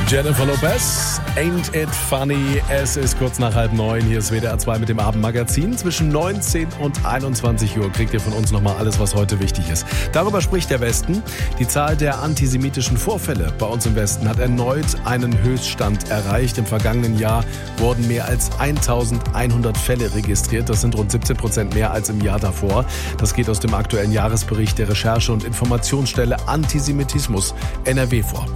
Jennifer Lopez, Ain't It Funny. Es ist kurz nach 8:30. Hier ist WDR 2 mit dem Abendmagazin. Zwischen 19 und 21 Uhr kriegt ihr von uns nochmal alles, was heute wichtig ist. Darüber spricht der Westen. Die Zahl der antisemitischen Vorfälle bei uns im Westen hat erneut einen Höchststand erreicht. Im vergangenen Jahr wurden mehr als 1100 Fälle registriert. Das sind rund 17% mehr als im Jahr davor. Das geht aus dem aktuellen Jahresbericht der Recherche- und Informationsstelle Antisemitismus NRW vor.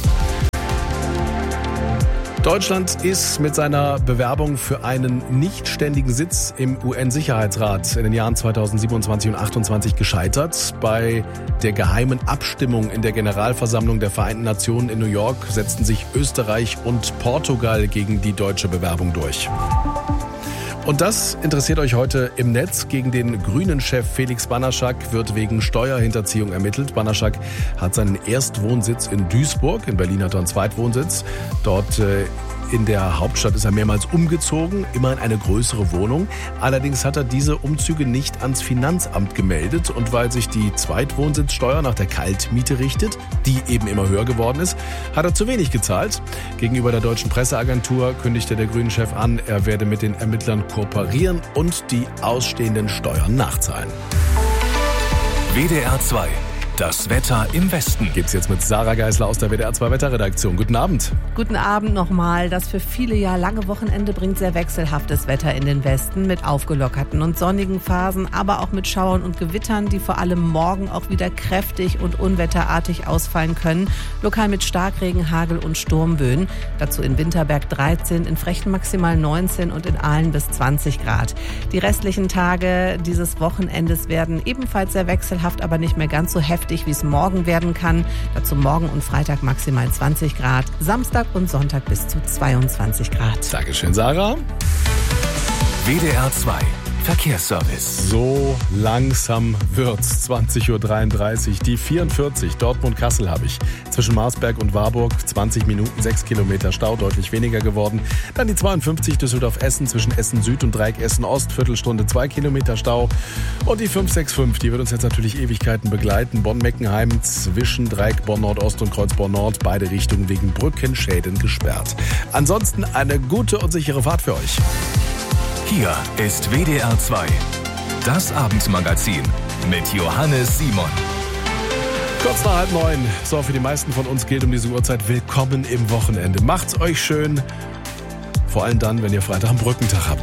Deutschland ist mit seiner Bewerbung für einen nichtständigen Sitz im UN-Sicherheitsrat in den Jahren 2027 und 2028 gescheitert. Bei der geheimen Abstimmung in der Generalversammlung der Vereinten Nationen in New York setzten sich Österreich und Portugal gegen die deutsche Bewerbung durch. Und das interessiert euch heute im Netz. Gegen den Grünen-Chef Felix Banaschak wird wegen Steuerhinterziehung ermittelt. Banaschak hat seinen Erstwohnsitz in Duisburg. In Berlin hat er einen Zweitwohnsitz. Dort in der Hauptstadt ist er mehrmals umgezogen, immer in eine größere Wohnung. Allerdings hat er diese Umzüge nicht ans Finanzamt gemeldet. Und weil sich die Zweitwohnsitzsteuer nach der Kaltmiete richtet, die eben immer höher geworden ist, hat er zu wenig gezahlt. Gegenüber der deutschen Presseagentur kündigte der Grünen-Chef an, er werde mit den Ermittlern kooperieren und die ausstehenden Steuern nachzahlen. WDR 2. Das Wetter im Westen. Geht's jetzt mit Sarah Geisler aus der WDR 2 Wetterredaktion. Guten Abend. Guten Abend nochmal. Das für viele ja lange Wochenende bringt sehr wechselhaftes Wetter in den Westen mit aufgelockerten und sonnigen Phasen, aber auch mit Schauern und Gewittern, die vor allem morgen auch wieder kräftig und unwetterartig ausfallen können. Lokal mit Starkregen, Hagel und Sturmböen. Dazu in Winterberg 13, in Frechten maximal 19 und in Aalen bis 20 Grad. Die restlichen Tage dieses Wochenendes werden ebenfalls sehr wechselhaft, aber nicht mehr ganz so heftig, wie es morgen werden kann. Dazu morgen und Freitag maximal 20 Grad, Samstag und Sonntag bis zu 22 Grad. Dankeschön, Sarah. WDR 2 Verkehrsservice. So langsam wird's. 20:33 Uhr. Die 44 Dortmund-Kassel habe ich. Zwischen Marsberg und Warburg 20 Minuten, 6 Kilometer Stau, deutlich weniger geworden. Dann die 52 Düsseldorf-Essen zwischen Essen-Süd und Dreieck Essen-Ost, Viertelstunde, 2 Kilometer Stau. Und die 565, die wird uns jetzt natürlich Ewigkeiten begleiten. Bonn-Meckenheim zwischen Dreieck Bonn-Nordost und Kreuz Bonn-Nord, beide Richtungen wegen Brückenschäden gesperrt. Ansonsten eine gute und sichere Fahrt für euch. Hier ist WDR 2, das Abendmagazin mit Johannes Simon. Kurz nach 8:30. So, für die meisten von uns gilt um diese Uhrzeit: Willkommen im Wochenende. Macht's euch schön. Vor allem dann, wenn ihr Freitag einen Brückentag habt.